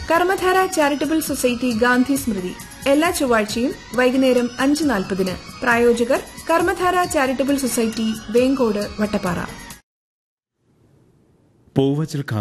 Karmadhara charitable society Gandhi സ്മൃതി എല്ലാ ചൊവ്വാഴ്ചയും വൈകുന്നേരം 5:40. പ്രായോജകർ കർമ്മധാര ചാരിറ്റബിൾ സൊസൈറ്റി, വേങ്കോട്, വട്ടപ്പാറ. പൂവച്ചൽ